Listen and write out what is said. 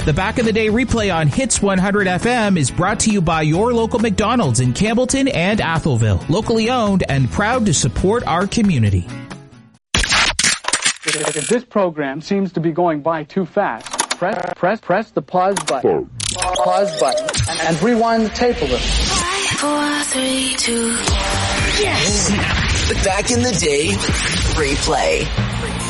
The Back in the Day replay on Hits 100 FM is brought to you by your local McDonald's in Campbellton and Atholville. Locally owned and proud to support our community. If this program seems to be going by too fast, press the pause button. Pause button. And rewind the tape a little. 5, 4, 3, 2. Yes! The Back in the Day replay.